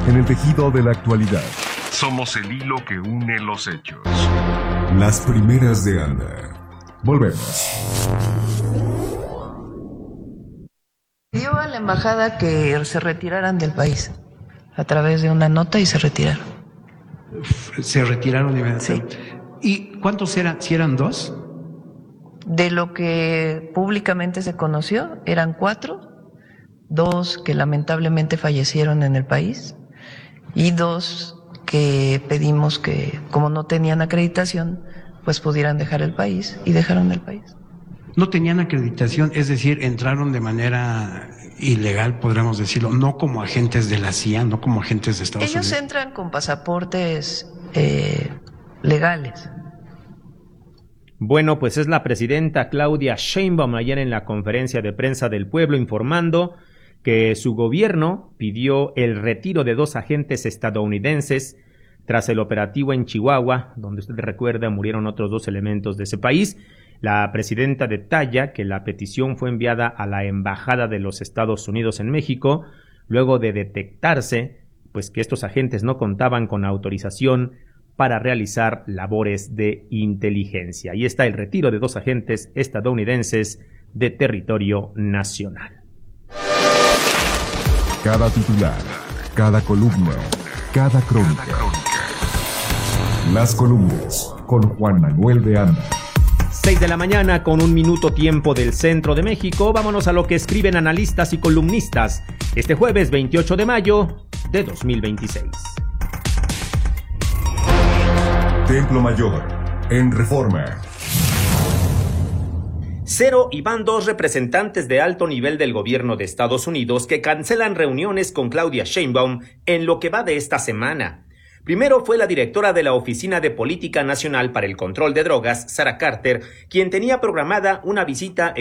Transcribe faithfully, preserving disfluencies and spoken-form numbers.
En el tejido de la actualidad. Somos el hilo que une los hechos. Las primeras de Anda. Volvemos. Dio a la embajada que se retiraran del país a través de una nota y se retiraron. Se retiraron inmediatamente. Sí. ¿Y cuántos eran? ¿Si eran dos? De lo que públicamente se conoció, eran cuatro, dos que lamentablemente fallecieron en el país y dos que pedimos que, como no tenían acreditación, pues pudieran dejar el país y dejaron el país. No tenían acreditación, es decir, entraron de manera ilegal, podríamos decirlo, no como agentes de la C I A, no como agentes de Estados Ellos Unidos. Ellos entran con pasaportes eh, legales. Bueno, pues es la presidenta Claudia Sheinbaum ayer en la conferencia de prensa del pueblo informando que su gobierno pidió el retiro de dos agentes estadounidenses tras el operativo en Chihuahua, donde usted recuerda murieron otros dos elementos de ese país. La presidenta detalla que la petición fue enviada a la Embajada de los Estados Unidos en México, luego de detectarse pues que estos agentes no contaban con autorización para realizar labores de inteligencia. Ahí está el retiro de dos agentes estadounidenses de territorio nacional. Cada titular, cada columna, cada crónica. Las columnas con Juan Manuel de Anda. seis de la mañana con un minuto tiempo del centro de México. Vámonos a lo que escriben analistas y columnistas este jueves veintiocho de mayo de dos mil veintiséis. Templo Mayor, en Reforma. Cero y van dos representantes de alto nivel del gobierno de Estados Unidos que cancelan reuniones con Claudia Sheinbaum en lo que va de esta semana. Primero fue la directora de la Oficina de Política Nacional para el Control de Drogas, Sara Carter, quien tenía programada una visita